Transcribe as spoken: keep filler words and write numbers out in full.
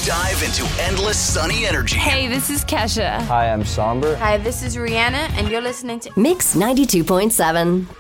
Dive into endless sunny energy. Hey, this is Kesha. Hi, I'm Somber. Hi, this is Rihanna, and you're listening to Mix ninety-two point seven.